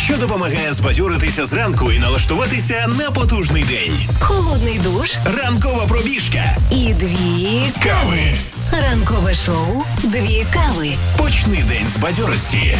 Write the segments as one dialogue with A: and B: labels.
A: що допомагає збадьоритися зранку і налаштуватися на потужний день.
B: Холодний душ,
A: Ранкова пробіжка
B: і 2
A: кави.
B: Ранкове шоу «2 кави».
A: Почни день з бадьорості.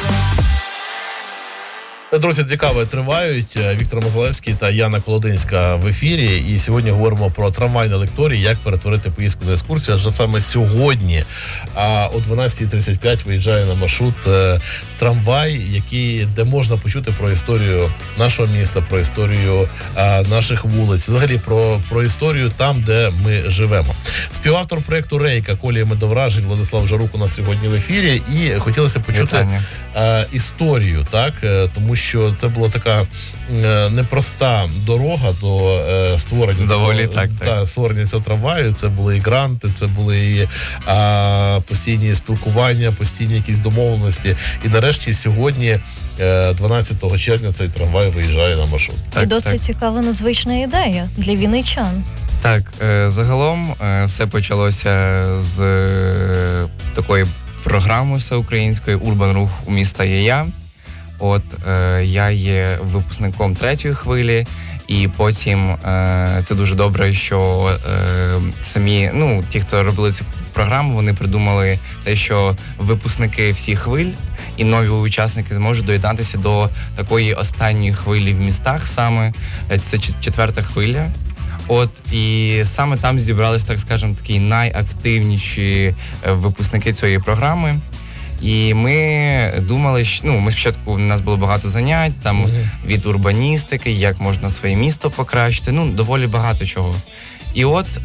C: Друзі, 2 кави тривають. Віктор Мозалевський та Яна Колодинська в ефірі. І сьогодні говоримо про трамвайні лекторії, як перетворити поїздку на екскурсію. Адже саме сьогодні о 12:35 виїжджає на маршрут трамвай, де можна почути про історію нашого міста, про історію наших вулиць, взагалі про історію там, де ми живемо. Співавтор проєкту «Рейка» коліями до вражень Владислав Жарук у нас сьогодні в ефірі. І хотілося почути історію, так? Тому що це була така непроста дорога до створення створення цього трамваю. Це були і гранти, це були і постійні спілкування, постійні якісь домовленості. І нарешті сьогодні, 12 червня, цей трамвай виїжджає на маршрут.
D: І досить цікава незвична ідея для вінничан.
E: Так, загалом все почалося з такої програми всеукраїнської «Урбан Рух у міста є я». Я є випускником 3-ї хвилі, і потім це дуже добре, що самі, ті, хто робили цю програму, вони придумали те, що випускники всіх хвиль і нові учасники зможуть доєднатися до такої останньої хвилі в містах саме. Це 4-та хвиля. І саме там зібрались, так скажемо, такі найактивніші випускники цієї програми. І ми думали, що ми спочатку, у нас було багато занять, там від урбаністики, як можна своє місто покращити, доволі багато чого. І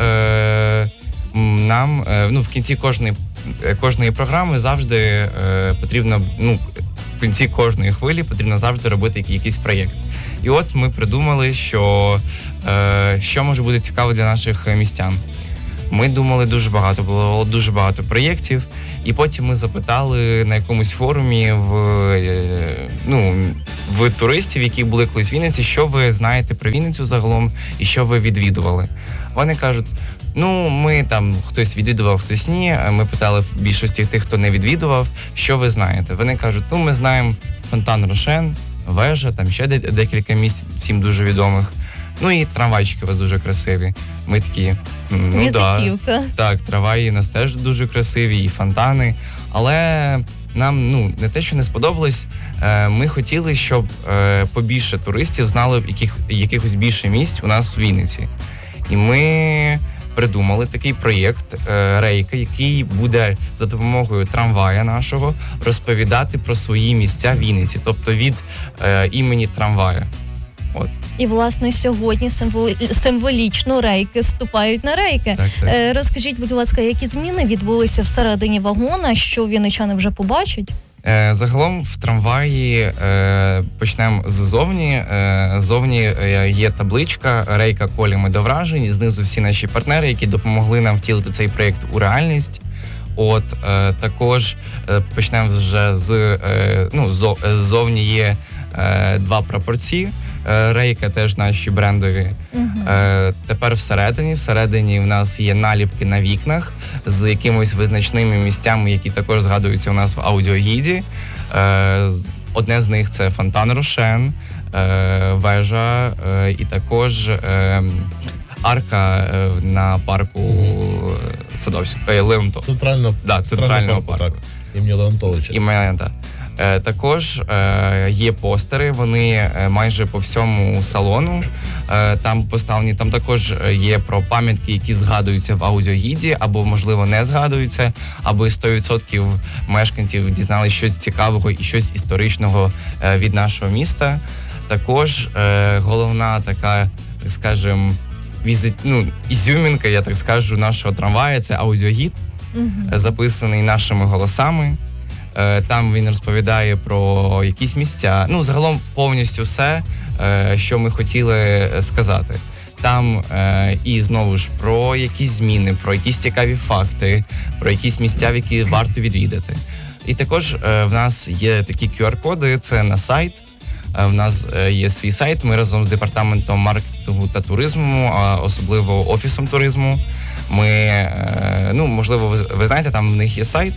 E: нам, в кінці кожної програми завжди потрібно, в кінці кожної хвилі потрібно завжди робити якийсь проєкт. І ми придумали, що може бути цікаво для наших містян. Ми думали було дуже багато проєктів, і потім ми запитали на якомусь форумі в туристів, які були колись в Вінниці, що ви знаєте про Вінницю загалом і що ви відвідували. Вони кажуть, ми там, хтось відвідував, хтось ні. Ми питали в більшості тих, хто не відвідував, що ви знаєте. Вони кажуть, ми знаємо фонтан Рошен, вежа, там ще декілька місць всім дуже відомих. І трамвайчики у вас дуже красиві. Ми такі,
D: візитівка.
E: Так, трамваї у нас теж дуже красиві, і фонтани. Але нам, не те, що не сподобалось, ми хотіли, щоб побільше туристів знали якихось більше місць у нас в Вінниці. І ми придумали такий проєкт «Рейка», який буде за допомогою трамвая нашого розповідати про свої місця в Вінниці, тобто від імені трамвая.
D: І, власне, сьогодні символічно рейки ступають на рейки.
E: Так.
D: Розкажіть, будь ласка, які зміни відбулися всередині вагона, що вінничани вже побачать?
E: Загалом в трамваї почнемо ззовні. Ззовні є табличка «Рейка коліями до вражень», і знизу всі наші партнери, які допомогли нам втілити цей проєкт у реальність. Також почнемо вже ззовні є 2 прапорці. Рейка теж наші брендові. Тепер всередині в нас є наліпки на вікнах з якимись визначними місцями, які також згадуються у нас в аудіогіді. Одне з них це фонтан Рошен, вежа і також арка на парку Леонтова. Центрального парку.
C: Імені Леонтовича.
E: Також є постери, вони майже по всьому салону там поставлені. Там також є про пам'ятки, які згадуються в аудіогіді, або, можливо, не згадуються, аби 100% мешканців дізналися щось цікавого і щось історичного від нашого міста. Також головна така, так скажемо, ізюмінка, я так скажу, нашого трамвая – це аудіогід, записаний нашими голосами. Там він розповідає про якісь місця, загалом повністю все, що ми хотіли сказати. Там і знову ж про якісь зміни, про якісь цікаві факти, про якісь місця, які варто відвідати. І також в нас є такі QR-коди, це на сайт. В нас є свій сайт, ми разом з департаментом маркетингу та туризму, особливо офісом туризму. Ми, можливо, ви знаєте, там в них є сайт,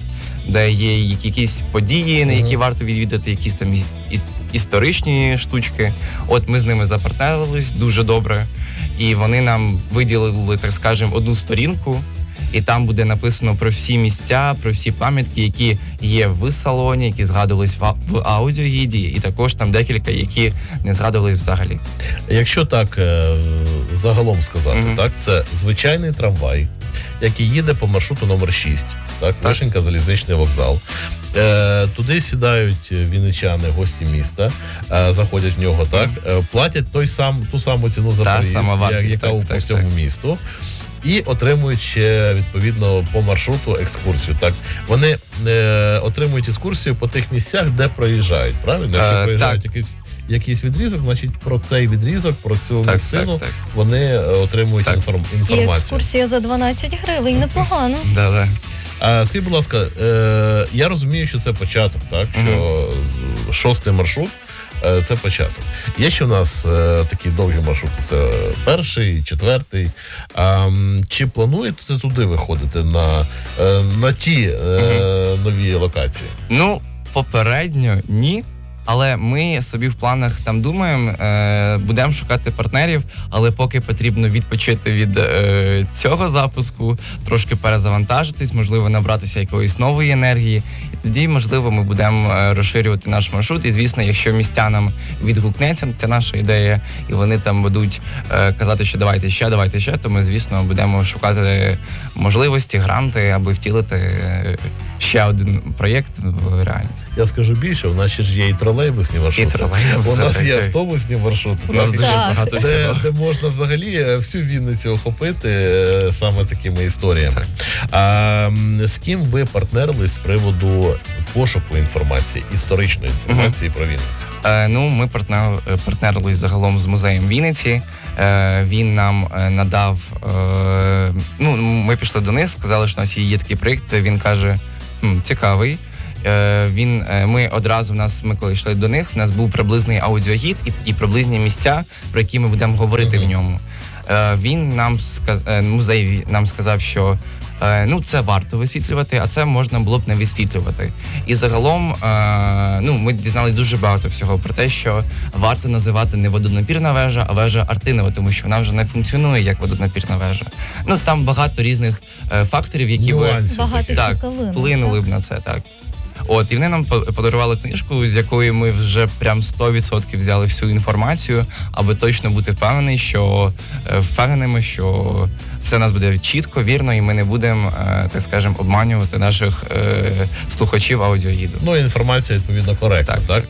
E: де є якісь події, на які варто відвідати, якісь там історичні штучки. От ми з ними запартнерились дуже добре, і вони нам виділили, так скажемо, одну сторінку, і там буде написано про всі місця, про всі пам'ятки, які є в салоні, які згадувались в аудіогіді, і також там декілька, які не згадувались взагалі.
C: Якщо так загалом сказати, так, це звичайний трамвай, який їде по маршруту номер 6, так, Вишенька, залізничний вокзал. Туди сідають вінничани, гості міста, заходять в нього, так, платять ту саму ціну за проїзд, яка по всьому місту. І отримують ще, відповідно, по маршруту екскурсію. Так, вони отримують екскурсію по тих місцях, де проїжджають, правильно? Якщо проїжджають якийсь відрізок, значить про цей відрізок, про цю місцину вони отримують інформацію.
D: І екскурсія за 12 гривень, непогано.
C: Скажіть, будь ласка, я розумію, що це початок, так? Що 6-й маршрут – це початок. Є ще в нас такі довгі маршрути, це 1-й, 4-й. Чи плануєте туди виходити на ті нові локації?
E: Ну, попередньо ні. Але ми собі в планах там думаємо, будемо шукати партнерів, але поки потрібно відпочити від цього запуску, трошки перезавантажитись, можливо, набратися якоїсь нової енергії. І тоді, можливо, ми будемо розширювати наш маршрут. І, звісно, якщо містянам відгукнеться ця наша ідея, і вони там будуть казати, що давайте ще, то ми, звісно, будемо шукати можливості, гранти, аби втілити ще один проєкт в реальність.
C: Я скажу більше, у нас ще ж є і тролейбусні маршрути.
E: У
C: нас є автобусні маршрути.
E: У нас дуже багато всього.
C: Де можна взагалі всю Вінницю охопити саме такими історіями. З ким ви партнерились з приводу пошуку інформації, історичної інформації про Вінницю?
E: Ми партнерились загалом з музеєм Вінниці. Він нам надав... ми пішли до них, сказали, що у нас є такий проєкт. Він каже, цікавий. Ми одразу, ми коли йшли до них, в нас був приблизний аудіогід і приблизні місця, про які ми будемо говорити в ньому. Музей нам сказав, що це варто висвітлювати, а це можна було б не висвітлювати. І загалом ми дізналися дуже багато всього про те, що варто називати не водонапірна вежа, а вежа Артинова, тому що вона вже не функціонує як водонапірна вежа. Там багато різних факторів, які вплинули б на це. Так. І вони нам подарували книжку, з якої ми вже прям 100% взяли всю інформацію, аби точно бути впевненими, що все у нас буде чітко, вірно, і ми не будемо, так скажемо, обманювати наших слухачів аудіогіду.
C: Інформація, відповідно, коректна, так?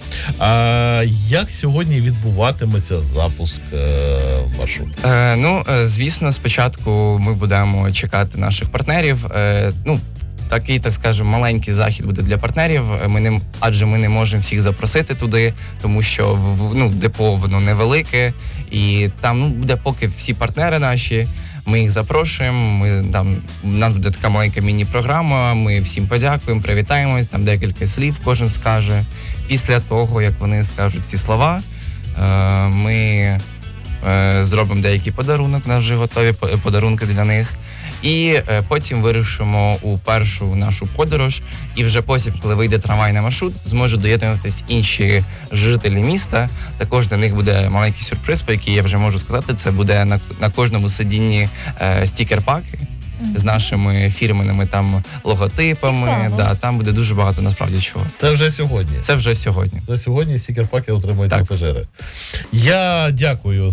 C: Як сьогодні відбуватиметься запуск маршруту?
E: Звісно, спочатку ми будемо чекати наших партнерів. Такий, так скажемо, маленький захід буде для партнерів, адже ми не можемо всіх запросити туди, тому що депо воно невелике, і там буде поки всі партнери наші, ми їх запрошуємо, у нас буде така маленька міні-програма, ми всім подякуємо, привітаємось, там декілька слів кожен скаже. Після того, як вони скажуть ці слова, ми зробимо деякий подарунок, у нас вже готові подарунки для них. І потім вирушимо у першу нашу подорож, і вже потім, коли вийде трамвайний маршрут, зможуть доєднуватись інші жителі міста. Також для них буде маленький сюрприз, по який я вже можу сказати, це буде на кожному сидінні стікер-паки з нашими фірменними логотипами. Там буде дуже багато насправді чого.
C: Це вже сьогодні?
E: Це вже сьогодні.
C: Вже сьогодні стікер-паки отримують пасажири. Я дякую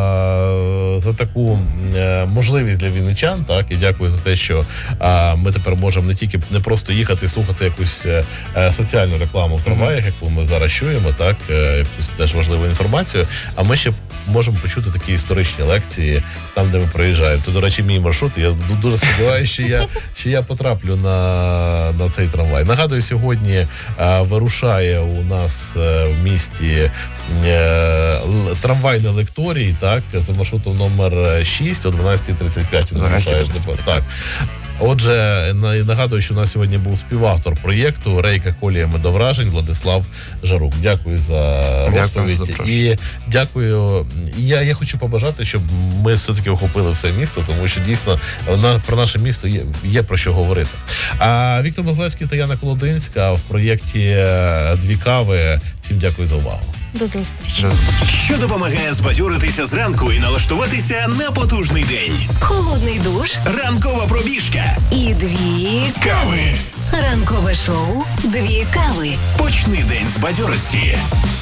C: за таку можливість для вінничан, так, і дякую за те, що ми тепер можемо не просто їхати і слухати якусь соціальну рекламу в трамваях, яку ми зараз чуємо, так, якусь теж важливу інформацію, а ми ще можемо почути такі історичні лекції там, де ми проїжджаємо. Це, до речі, мій маршрут, я дуже сподіваюся, що я потраплю на цей трамвай. Нагадую, сьогодні вирушає у нас в місті трамвайний лекторій, так, за маршрутом номер 6 о 12:35. Так. Отже, нагадую, що у нас сьогодні був співавтор проєкту «Рейка коліями до вражень» Владислав Жарук. Дякую за розповідь. І дякую. Я хочу побажати, щоб ми все-таки охопили все місто, тому що дійсно про наше місто є про що говорити. А Віктор Мозлевський та Яна Колодинська в проєкті «Дві кави». Всім дякую за увагу.
D: До зустрічі.
A: Що допомагає збадьоритися зранку і налаштуватися на потужний день.
B: Холодний душ
A: Ранкова пробіжка.
B: і 2
A: Кави.
B: Ранкове шоу «Дві кави».
A: Почни день з бадьорості.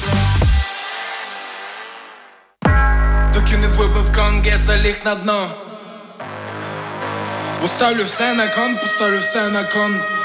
F: Доки не випив конг, я заліг на дно. Поставлю все на кон, поставлю все на кон.